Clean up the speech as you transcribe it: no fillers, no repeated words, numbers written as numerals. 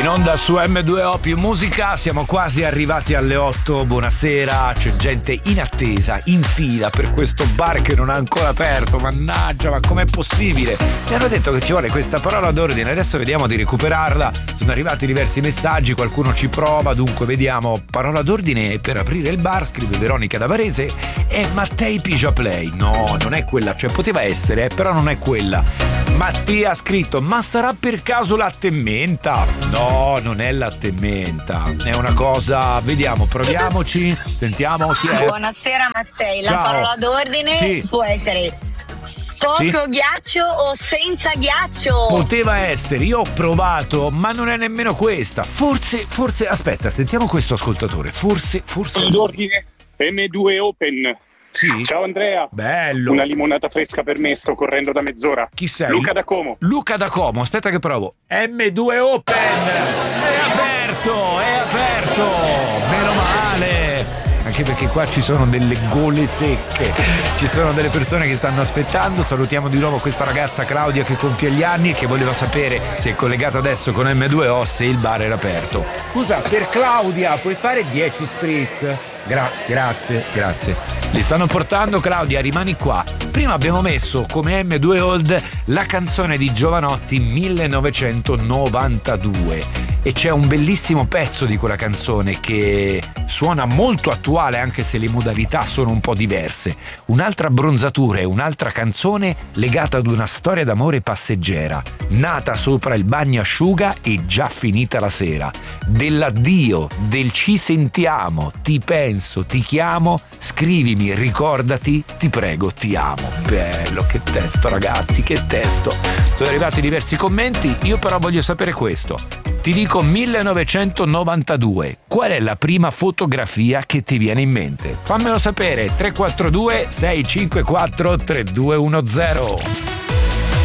In onda su M2O più musica, siamo quasi arrivati alle 8, buonasera, c'è gente in attesa, in fila per questo bar che non ha ancora aperto, mannaggia, ma com'è possibile? Mi hanno detto che ci vuole questa parola d'ordine, adesso vediamo di recuperarla, sono arrivati diversi messaggi, qualcuno ci prova, dunque vediamo, parola d'ordine per aprire il bar, scrive Veronica da Varese, è Mattei Pigia Play, no, non è quella, cioè poteva essere, però non è quella. Mattia ha scritto, ma sarà per caso latte e menta? No, non è latte e menta, è una cosa, vediamo, proviamoci, sentiamo chi è. Buonasera Mattei, la Ciao. parola d'ordine può essere poco ghiaccio o senza ghiaccio. Poteva essere, io ho provato, ma non è nemmeno questa. Forse, aspetta, sentiamo questo ascoltatore, forse. L'ordine M2 Open. Sì. Ciao Andrea. Bello. Una limonata fresca per me, sto correndo da mezz'ora. Chi sei? Luca da Como. Luca da Como, aspetta che provo. M2 Open! È aperto! Meno male! Anche perché qua ci sono delle gole secche, ci sono delle persone che stanno aspettando. Salutiamo di nuovo questa ragazza Claudia che compie gli anni e che voleva sapere, se è collegata adesso con M2O, se il bar era aperto. Scusa, per Claudia puoi fare 10 spritz? Grazie. Li stanno portando, Claudia, rimani qua. Prima abbiamo messo come M2 Old la canzone di Jovanotti 1992 e c'è un bellissimo pezzo di quella canzone che suona molto attuale anche se le modalità sono un po' diverse. Un'altra bronzatura e un'altra canzone legata ad una storia d'amore passeggera, nata sopra il bagnasciuga e già finita la sera. Dell'addio, del ci sentiamo, ti penso, ti chiamo, scrivimi, ricordati, ti prego, ti amo. Bello, che testo ragazzi, che testo. Sono arrivati diversi commenti, io però voglio sapere questo. Ti dico 1992, qual è la prima fotografia che ti viene in mente? Fammelo sapere, 342 654 3210.